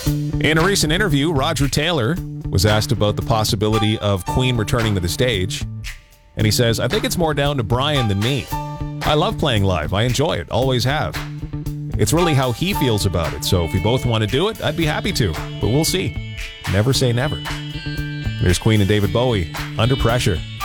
In a recent interview, Roger Taylor was asked about the possibility of Queen returning to the stage, and he says, "I think it's more down to Brian than me. I love playing live. I enjoy it. Always have. It's really how he feels about it. So if we both want to do it, I'd be happy to. But we'll see. Never say never." There's Queen and David Bowie, Under Pressure.